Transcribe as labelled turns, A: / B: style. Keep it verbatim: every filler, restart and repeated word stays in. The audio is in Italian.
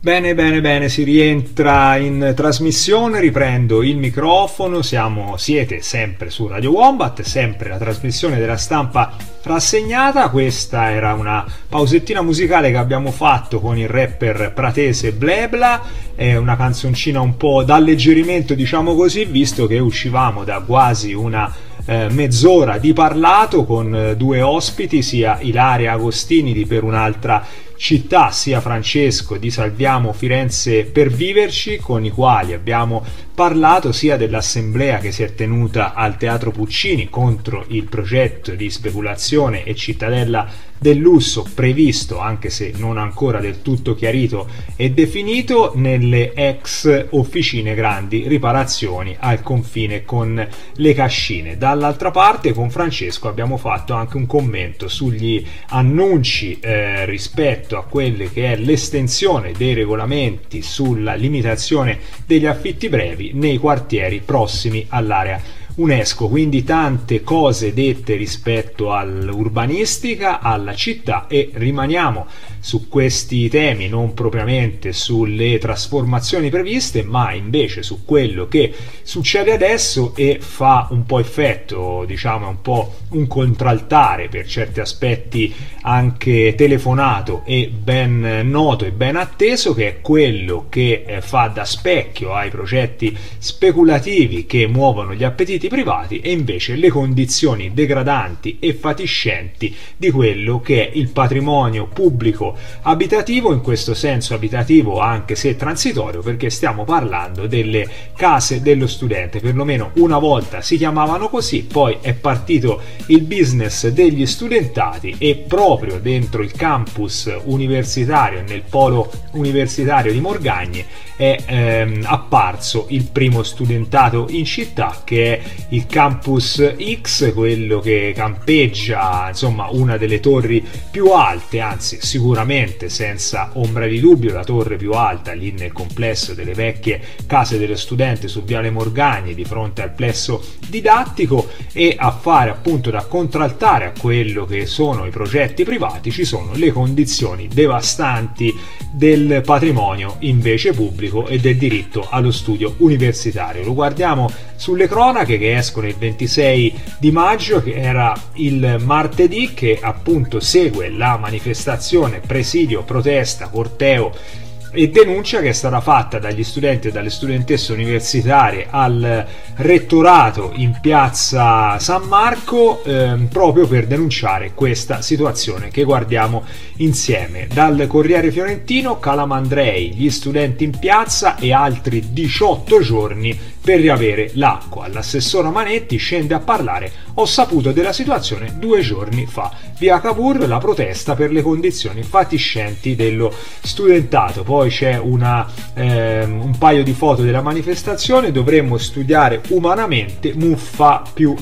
A: Bene, bene, bene, si rientra in trasmissione, riprendo il microfono, siamo, siete sempre su Radio Wombat, sempre la trasmissione della stampa rassegnata. Questa era una pausettina musicale che abbiamo fatto con il rapper pratese Blebla, è una canzoncina un po' d'alleggerimento, diciamo così, visto che uscivamo da quasi una eh, mezz'ora di parlato con eh, due ospiti, sia Ilaria Agostini di Per un'altra città, sia Francesco di Salviamo Firenze per viverci, con i quali abbiamo parlato sia dell'assemblea che si è tenuta al Teatro Puccini contro il progetto di speculazione e cittadella del lusso previsto, anche se non ancora del tutto chiarito e definito, nelle ex officine grandi riparazioni al confine con le Cascine. Dall'altra parte con Francesco abbiamo fatto anche un commento sugli annunci eh, rispetto a quelle che è l'estensione dei regolamenti sulla limitazione degli affitti brevi nei quartieri prossimi all'area UNESCO, quindi tante cose dette rispetto all'urbanistica, alla città, e rimaniamo su questi temi, non propriamente sulle trasformazioni previste, ma invece su quello che succede adesso e fa un po' effetto, diciamo, un po' un contraltare, per certi aspetti anche telefonato e ben noto e ben atteso, che è quello che fa da specchio ai progetti speculativi che muovono gli appetiti privati e invece le condizioni degradanti e fatiscenti di quello che è il patrimonio pubblico abitativo, in questo senso abitativo anche se transitorio, perché stiamo parlando delle case dello studente. Perlomeno una volta si chiamavano così, poi è partito il business degli studentati e proprio dentro il campus universitario e nel polo universitario di Morgagni è ehm, apparso il primo studentato in città, che è il Campus X, quello che campeggia insomma una delle torri più alte, anzi sicuramente senza ombra di dubbio la torre più alta lì nel complesso delle vecchie case dello studente su Viale Morgagni, di fronte al plesso didattico. E a fare appunto da contraltare a quello che sono i progetti privati ci sono le condizioni devastanti del patrimonio invece pubblico e del diritto allo studio universitario. Lo guardiamo sulle cronache che escono il ventisei di maggio, che era il martedì, che appunto segue la manifestazione, presidio, protesta, corteo e denuncia che è stata fatta dagli studenti e dalle studentesse universitarie al rettorato in piazza San Marco, ehm, proprio per denunciare questa situazione che guardiamo insieme. Dal Corriere Fiorentino: Calamandrei, gli studenti in piazza e altri diciotto giorni per riavere l'acqua. L'assessora Manetti scende a parlare: ho saputo della situazione due giorni fa. Via Cavour, la protesta per le condizioni fatiscenti dello studentato. Poi c'è una, ehm, un paio di foto della manifestazione: dovremmo studiare umanamente, muffa più